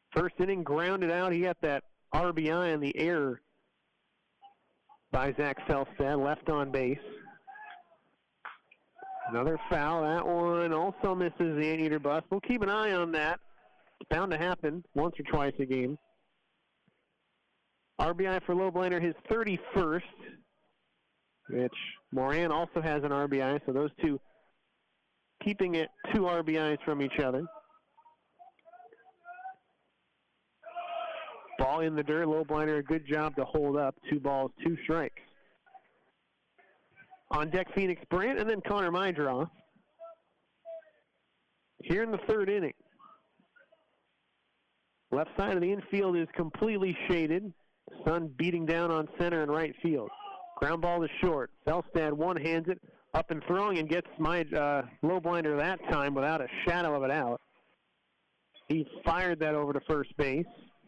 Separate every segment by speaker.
Speaker 1: First inning, grounded out. He got that RBI in the air by Zach Felstad, left on base. Another foul. That one also misses the Anteater bus. We'll keep an eye on that. It's bound to happen once or twice a game. RBI for Lobliner, his 31st, which Moran also has an RBI, so those two keeping it 2 RBIs from each other. Ball in the dirt. Lobliner, a good job to hold up. 2 balls, 2 strikes. On deck, Phoenix Brant, and then Connor Mydroff. Here in the 3rd inning. Left side of the infield is completely shaded. Sun beating down on center and right field. Ground ball to short. Felstad one-hands it, up and throwing, and gets Lobliner that time without a shadow of a doubt. He fired that over to first base.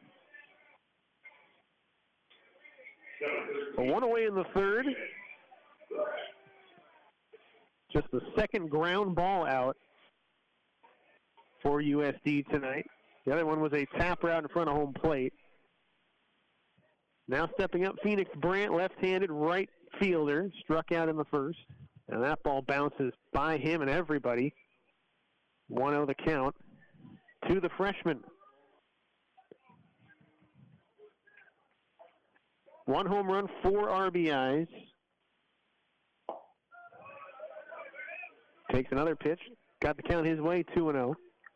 Speaker 1: So 1 away in the 3rd. Just the 2nd ground ball out for USD tonight. The other one was a tap route in front of home plate. Now stepping up, Phoenix Brant, left-handed right fielder, struck out in the 1st. And that ball bounces by him and everybody. 1-0 the count to the freshman. 1 home run, 4 RBIs. Takes another pitch. Got the count his way, 2-0.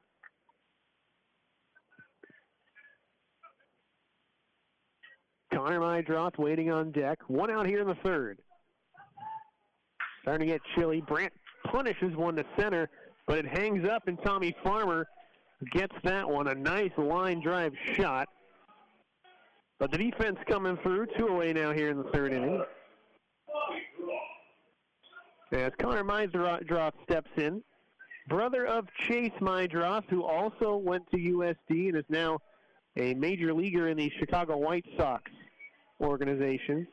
Speaker 1: Connor Mydroth waiting on deck. 1 out here in the 3rd. Starting to get chilly. Brant punishes one to center, but it hangs up, and Tommy Farmer gets that one. A nice line drive shot. But the defense coming through. 2 away now here in the 3rd inning. As Connor Mydroth steps in. Brother of Chase Mydroth, who also went to USD and is now a major leaguer in the Chicago White Sox organization.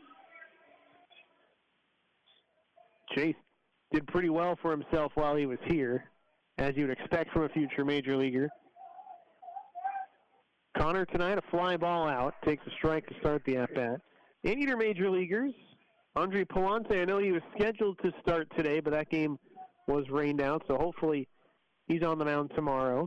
Speaker 1: Chase did pretty well for himself while he was here, as you would expect from a future major leaguer. Connor tonight, a fly ball out, takes a strike to start the at-bat. Anteater major leaguers, Andre Palante, I know he was scheduled to start today, but that game was rained out, so hopefully he's on the mound tomorrow.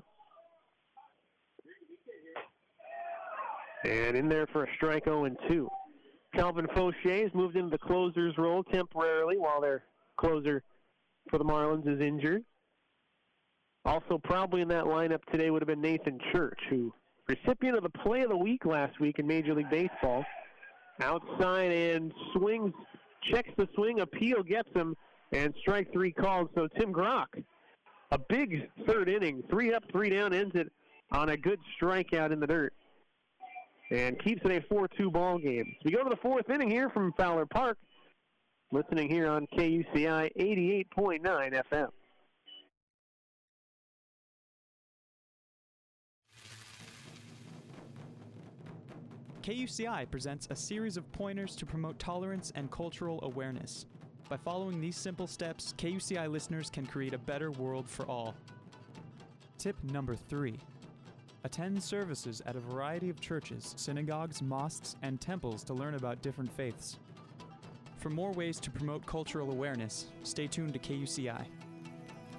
Speaker 1: And in there for a strike, 0-2. Calvin Fauché has moved into the closer's role temporarily while their closer for the Marlins is injured. Also probably in that lineup today would have been Nathan Church, who recipient of the Play of the Week last week in Major League Baseball. Outside and swings, checks the swing, appeal gets him, and strike 3 called. So Tim Grock, a big 3rd inning, 3 up, 3 down, ends it on a good strikeout in the dirt. And keeps it a 4-2 ball game. So we go to the 4th inning here from Fowler Park. Listening here on KUCI 88.9 FM.
Speaker 2: KUCI presents a series of pointers to promote tolerance and cultural awareness. By following these simple steps, KUCI listeners can create a better world for all. Tip number 3. Attend services at a variety of churches, synagogues, mosques, and temples to learn about different faiths. For more ways to promote cultural awareness, stay tuned to KUCI.